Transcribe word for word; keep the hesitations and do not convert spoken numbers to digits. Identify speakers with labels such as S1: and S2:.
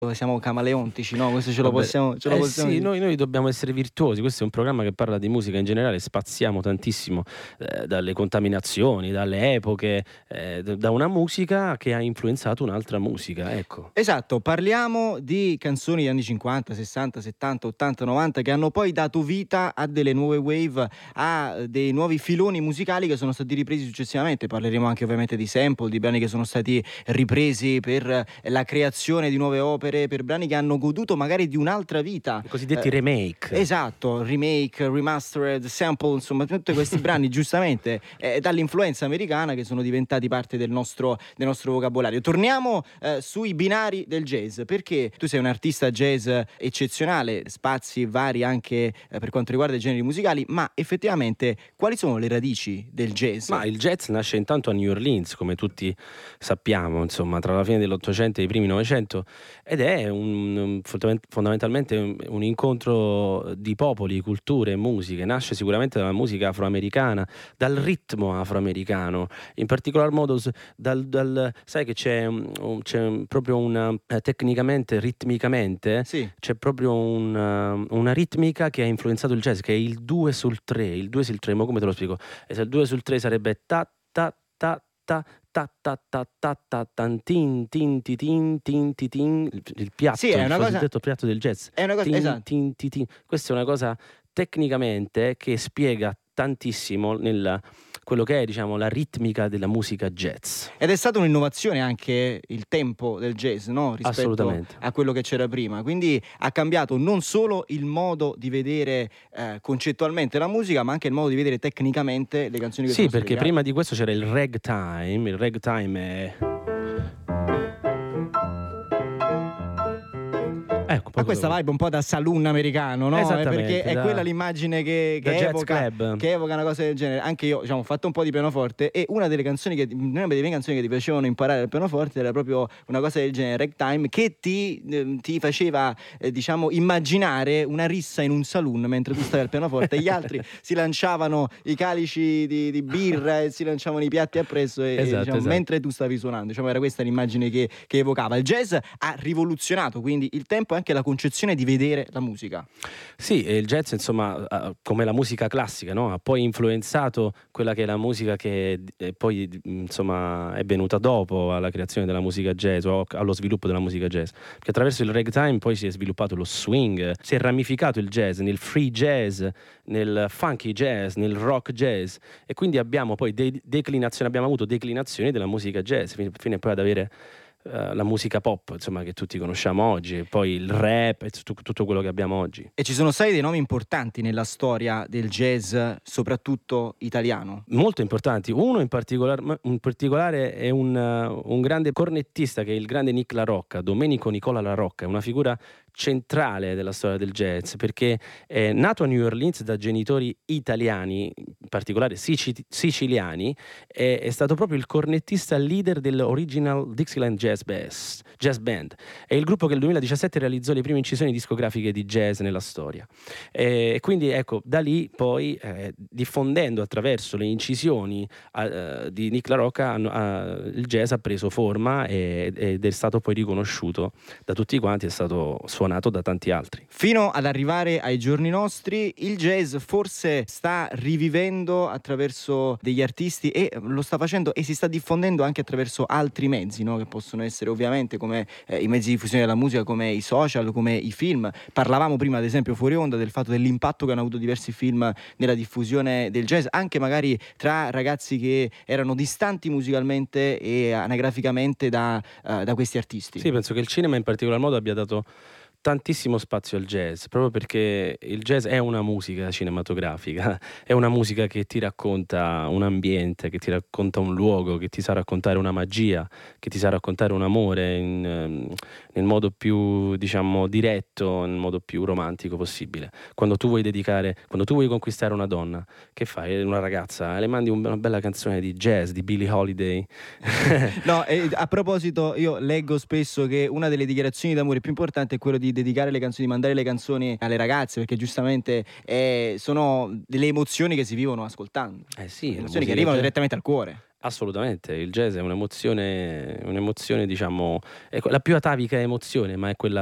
S1: siamo camaleontici, no? Questo ce lo
S2: Vabbè,
S1: possiamo, ce lo
S2: eh
S1: possiamo
S2: sì,
S1: dire.
S2: noi, noi dobbiamo essere virtuosi. Questo è un programma che parla di musica in generale, spaziamo tantissimo eh, dalle contaminazioni, dalle epoche, eh, d- da una musica che ha influenzato un'altra musica, ecco.
S1: Esatto, parliamo di canzoni degli anni cinquanta, sessanta, settanta, ottanta, novanta che hanno poi dato vita a delle nuove wave, a dei nuovi filoni musicali che sono stati ripresi successivamente. Parleremo anche ovviamente di sample, di brani che sono stati ripresi per la creazione di nuove opere, per brani che hanno goduto magari di un'altra vita.
S2: I cosiddetti
S1: Eh,
S2: remake.
S1: Esatto, remake, remastered, sample, insomma tutti questi brani giustamente eh, dall'influenza americana che sono diventati parte del nostro, del nostro vocabolario. Torniamo eh, sui binari del jazz, perché tu sei un artista jazz eccezionale, spazi vari anche eh, per quanto riguarda i generi musicali, ma effettivamente quali sono le radici del jazz?
S2: Ma il jazz nasce intanto a New Orleans, come tutti sappiamo, insomma, tra la fine dell'Ottocento e i primi Novecento, ed è un, un- fondament- fondamentalmente un, un incontro di popoli, culture e musiche. Nasce sicuramente dalla musica afroamericana, dal ritmo afroamericano, in particolar modo s- dal, dal- sai che c'è, un- un- c'è un- proprio una, eh, tecnicamente, ritmicamente,
S1: Sì.
S2: c'è proprio una, una ritmica che ha influenzato il jazz, che è il due sul tre, il due sul tre, ma come te lo spiego? E se il due sul tre sarebbe ta ta ta ta ta ta ta ta ta tan tin tin ti tin tin ti tin, il, il piatto,
S1: Sì, è
S2: il
S1: una cosa-
S2: cosiddetto piatto del jazz.
S1: È una cosa,
S2: Tin,
S1: esatto.
S2: tin, ti, tin. Questa è una cosa tecnicamente che spiega tantissimo nel quello che è, diciamo, la ritmica della musica jazz.
S1: Ed è stata un'innovazione anche il tempo del jazz, no? Rispetto
S2: Assolutamente.
S1: a quello che c'era prima. Quindi ha cambiato non solo il modo di vedere eh, concettualmente la musica, ma anche il modo di vedere tecnicamente le canzoni che
S2: Sì,
S1: sono state
S2: perché
S1: create.
S2: prima di questo c'era il ragtime, il ragtime è... Ecco,
S1: Ma
S2: proprio-
S1: questa vibe un po' da saloon americano, no? Eh,
S2: Esattamente,
S1: Perché è
S2: da-
S1: quella l'immagine che,
S2: da
S1: che,
S2: jazz
S1: evoca,
S2: club.
S1: che evoca una cosa del genere. Anche io, diciamo, ho fatto un po' di pianoforte e una delle canzoni che una delle mie canzoni che ti piacevano imparare al pianoforte era proprio una cosa del genere, ragtime, che ti, eh, ti faceva, eh, diciamo, immaginare una rissa in un saloon mentre tu stavi al pianoforte e gli altri si lanciavano i calici di, di birra e si lanciavano i piatti appresso e, e,
S2: Esatto,
S1: diciamo,
S2: esatto.
S1: mentre tu stavi suonando. Diciamo, era questa l'immagine che, che evocava. Il jazz ha rivoluzionato quindi il tempo e anche la concezione di vedere la musica.
S2: Sì, e il jazz, insomma, ha- come la musica classica, no? Ha poi influenzato quella che è la musica che eh, poi, insomma, è venuta dopo alla creazione della musica jazz o allo sviluppo della musica jazz. Perché attraverso il ragtime poi si è sviluppato lo swing, si è ramificato il jazz nel free jazz, nel funky jazz, nel rock jazz, e quindi abbiamo poi de- declinazioni, abbiamo avuto declinazioni della musica jazz, fino fino poi ad avere eh, la musica pop, insomma, che tutti conosciamo oggi, e poi il rap e tutto, tutto quello che abbiamo oggi.
S1: E ci sono stati dei nomi importanti nella storia del jazz, soprattutto italiano.
S2: Molto importanti. Uno in particolare, in particolare è un, uh, un grande cornettista che è il grande Nick La Rocca, Domenico Nicola La Rocca, è una figura centrale della storia del jazz perché è nato a New Orleans da genitori italiani, in particolare sici- siciliani, è, è stato proprio il cornettista leader dell'Original Dixieland Jazz, Bass, Jazz Band. È il gruppo che nel duemiladiciassette realizzò le prime incisioni discografiche di jazz nella storia. E quindi ecco, da lì poi eh, diffondendo attraverso le incisioni eh, di Nick La Rocca hanno- ha- il jazz ha preso forma e- ed è stato poi riconosciuto da tutti quanti, è stato suonato da tanti altri.
S1: Fino ad arrivare ai giorni nostri, il jazz forse sta rivivendo attraverso degli artisti e lo sta facendo e si sta diffondendo anche attraverso altri mezzi, no? Che possono essere ovviamente come eh, i mezzi di diffusione della musica, come i social, come i film. Parlavamo prima ad esempio fuori onda del fatto dell'impatto che hanno avuto diversi film nella diffusione del jazz, anche magari tra ragazzi che erano distanti musicalmente e anagraficamente da, eh, da questi artisti.
S2: Sì, penso che il cinema in particolar modo abbia dato tantissimo spazio al jazz, proprio perché il jazz è una musica cinematografica, è una musica che ti racconta un ambiente, che ti racconta un luogo, che ti sa raccontare una magia, che ti sa raccontare un amore in, ehm, nel modo più, diciamo, diretto, nel modo più romantico possibile. Quando tu vuoi dedicare, quando tu vuoi conquistare una donna, che fai? Una ragazza, le mandi un- una bella canzone di jazz, di Billie Holiday.
S1: No, e a proposito, io leggo spesso che una delle dichiarazioni d'amore più importanti è quello di dedicare le canzoni, di mandare le canzoni alle ragazze, perché giustamente eh, sono delle emozioni che si vivono ascoltando.
S2: Eh sì, la
S1: Emozioni che
S2: musica
S1: arrivano
S2: jazz-
S1: direttamente al cuore.
S2: Assolutamente, il jazz è un'emozione, un'emozione diciamo, è la più atavica emozione, ma è quella